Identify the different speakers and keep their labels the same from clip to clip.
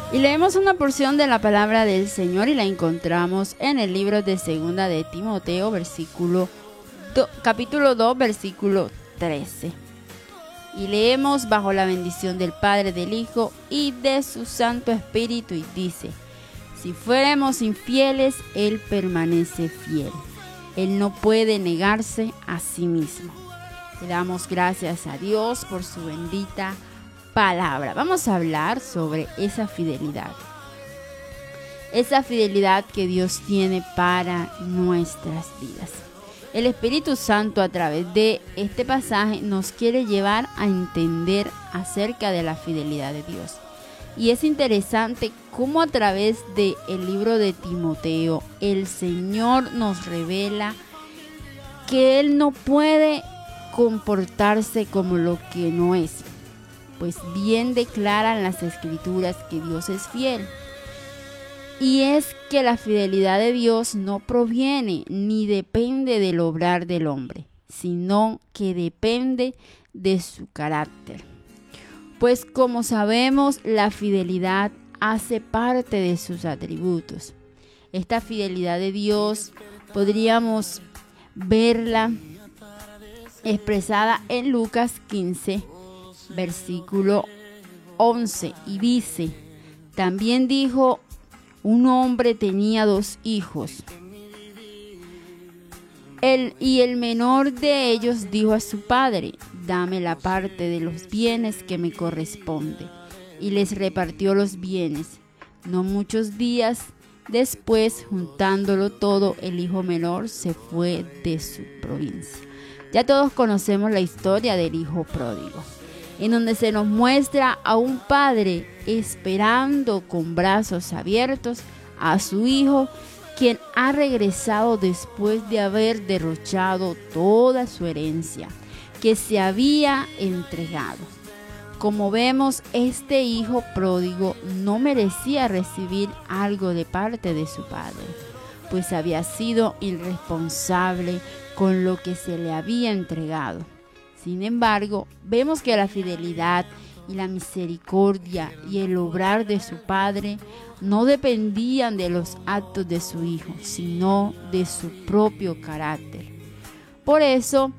Speaker 1: Y leemos una porción de la palabra del Señor y la encontramos en el libro de Segunda de Timoteo, capítulo 2, versículo 13. Y leemos bajo la bendición del Padre, del Hijo y de su Santo Espíritu, y dice: si fuéramos infieles, Él permanece fiel. Él no puede negarse a sí mismo. Le damos gracias a Dios por su bendita palabra. Vamos a hablar sobre esa fidelidad. Esa fidelidad que Dios tiene para nuestras vidas. El Espíritu Santo, a través de este pasaje, nos quiere llevar a entender acerca de la fidelidad de Dios. Y es interesante cómo a través del libro de Timoteo el Señor nos revela que Él no puede comportarse como lo que no es, pues bien declaran las Escrituras que Dios es fiel. Y es que la fidelidad de Dios no proviene ni depende del obrar del hombre, sino que depende de su carácter. Pues como sabemos, la fidelidad hace parte de sus atributos. Esta fidelidad de Dios podríamos verla expresada en Lucas 15, versículo 11, y dice: también dijo: un hombre tenía 2 hijos. Y el menor de ellos dijo a su padre: dame la parte de los bienes que me corresponde. Y les repartió los bienes. No muchos días después, juntándolo todo, el hijo menor se fue de su provincia. Ya todos conocemos la historia del hijo pródigo, en donde se nos muestra a un padre esperando con brazos abiertos a su hijo, quien ha regresado después de haber derrochado toda su herencia que se había entregado. Como vemos, este hijo pródigo no merecía recibir algo de parte de su padre, pues había sido irresponsable con lo que se le había entregado. Sin embargo, vemos que la fidelidad y la misericordia y el obrar de su padre no dependían de los actos de su hijo, sino de su propio carácter. Por eso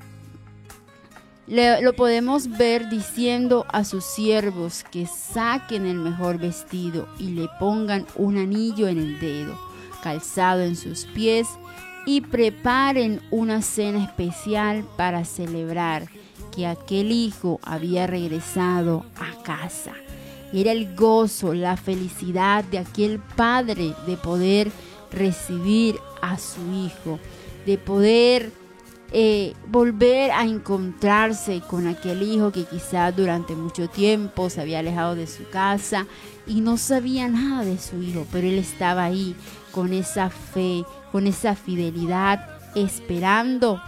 Speaker 1: lo podemos ver diciendo a sus siervos que saquen el mejor vestido y le pongan un anillo en el dedo, calzado en sus pies, y preparen una cena especial para celebrar que aquel hijo había regresado a casa. Era el gozo, la felicidad de aquel padre de poder recibir a su hijo, de poder volver a encontrarse con aquel hijo que quizás durante mucho tiempo se había alejado de su casa y no sabía nada de su hijo, pero él estaba ahí con esa fe, con esa fidelidad, esperando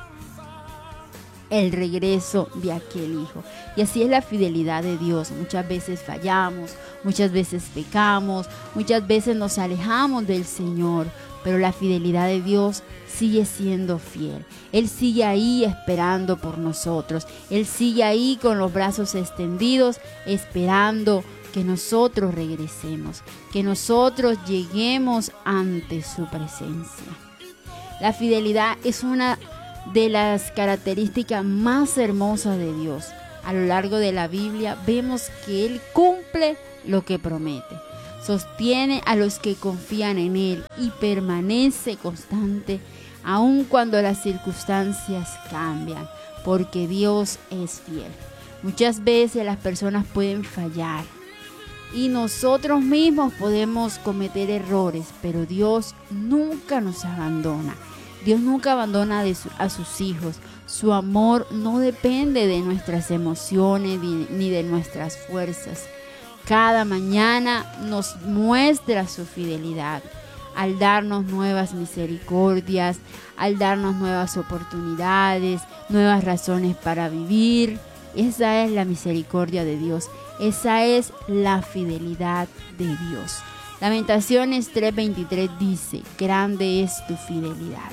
Speaker 1: el regreso de aquel hijo. Y así es la fidelidad de Dios. Muchas veces fallamos, muchas veces pecamos, muchas veces nos alejamos del Señor, pero la fidelidad de Dios sigue siendo fiel. Él sigue ahí esperando por nosotros. Él sigue ahí con los brazos extendidos, esperando que nosotros regresemos, que nosotros lleguemos ante su presencia. La fidelidad es una de las características más hermosas de Dios. A lo largo de la Biblia vemos que Él cumple lo que promete, sostiene a los que confían en Él y permanece constante aun cuando las circunstancias cambian, porque Dios es fiel. Muchas veces las personas pueden fallar y nosotros mismos podemos cometer errores, pero Dios nunca nos abandona. Dios nunca abandona a sus hijos. Su amor no depende de nuestras emociones ni de nuestras fuerzas. Cada mañana nos muestra su fidelidad al darnos nuevas misericordias, al darnos nuevas oportunidades, nuevas razones para vivir. Esa es la misericordia de Dios. Esa es la fidelidad de Dios. Lamentaciones 3:23 dice: grande es tu fidelidad.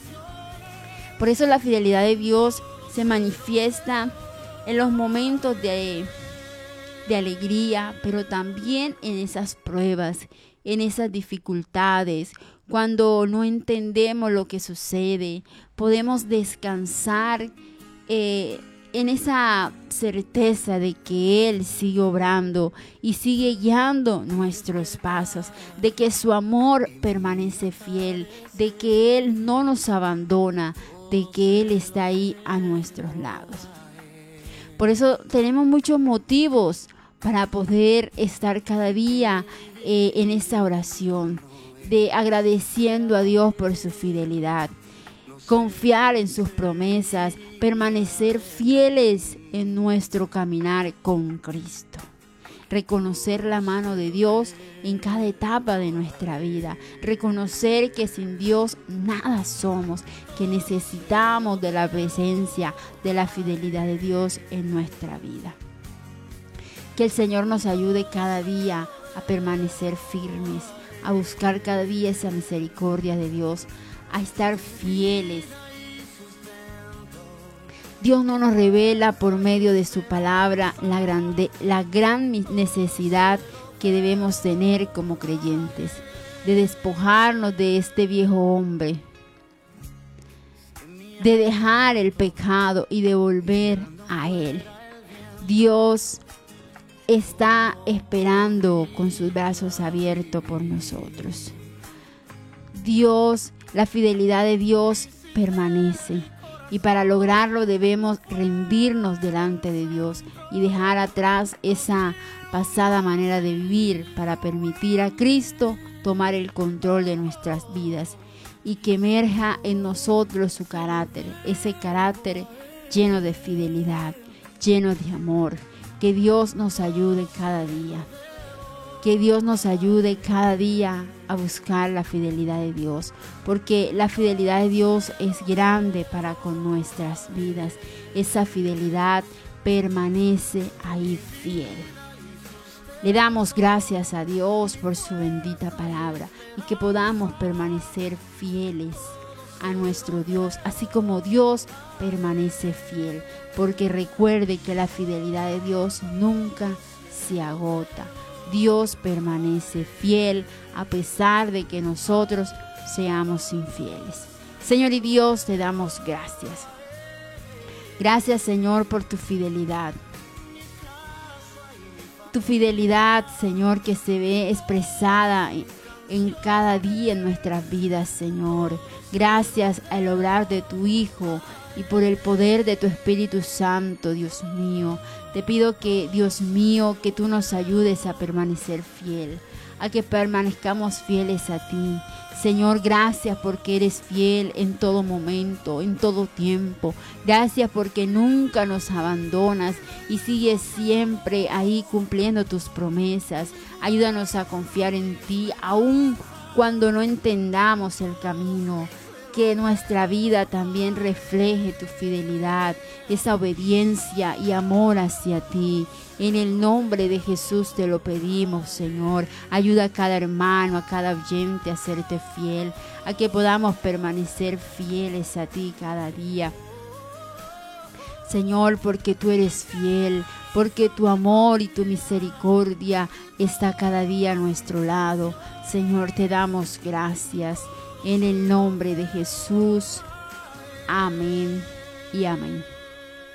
Speaker 1: Por eso la fidelidad de Dios se manifiesta en los momentos de de alegría, pero también en esas pruebas, en esas dificultades. Cuando no entendemos lo que sucede, podemos descansar en esa certeza de que Él sigue obrando y sigue guiando nuestros pasos, de que su amor permanece fiel, de que Él no nos abandona, de que Él está ahí a nuestros lados. Por eso tenemos muchos motivos para poder estar cada día en esta oración, de agradeciendo a Dios por su fidelidad, confiar en sus promesas, permanecer fieles en nuestro caminar con Cristo. Reconocer la mano de Dios en cada etapa de nuestra vida. Reconocer que sin Dios nada somos, que necesitamos de la presencia, de la fidelidad de Dios en nuestra vida. Que el Señor nos ayude cada día a permanecer firmes, a buscar cada día esa misericordia de Dios, a estar fieles. Dios no nos revela por medio de su palabra la gran necesidad que debemos tener como creyentes, de despojarnos de este viejo hombre, de dejar el pecado y de volver a Él. Dios está esperando con sus brazos abiertos por nosotros. La fidelidad de Dios permanece. Y para lograrlo debemos rendirnos delante de Dios y dejar atrás esa pasada manera de vivir para permitir a Cristo tomar el control de nuestras vidas y que emerja en nosotros su carácter, ese carácter lleno de fidelidad, lleno de amor. Que Dios nos ayude cada día. Que Dios nos ayude cada día a buscar la fidelidad de Dios, porque la fidelidad de Dios es grande para con nuestras vidas. Esa fidelidad permanece ahí fiel. Le damos gracias a Dios por su bendita palabra y que podamos permanecer fieles a nuestro Dios, así como Dios permanece fiel, porque recuerde que la fidelidad de Dios nunca se agota. Dios permanece fiel a pesar de que nosotros seamos infieles. Señor y Dios, te damos gracias. Gracias, Señor, por tu fidelidad. Tu fidelidad, Señor, que se ve expresada en cada día en nuestras vidas, Señor. Gracias al obrar de tu Hijo y por el poder de tu Espíritu Santo, Dios mío. Te pido que, Dios mío, que tú nos ayudes a permanecer fiel, a que permanezcamos fieles a ti. Señor, gracias porque eres fiel en todo momento, en todo tiempo. Gracias porque nunca nos abandonas y sigues siempre ahí cumpliendo tus promesas. Ayúdanos a confiar en ti, aun cuando no entendamos el camino. Que nuestra vida también refleje tu fidelidad, esa obediencia y amor hacia ti. En el nombre de Jesús te lo pedimos, Señor. Ayuda a cada hermano, a cada oyente a serte fiel, a que podamos permanecer fieles a ti cada día. Señor, porque tú eres fiel, porque tu amor y tu misericordia está cada día a nuestro lado. Señor, te damos gracias. En el nombre de Jesús. Amén y amén.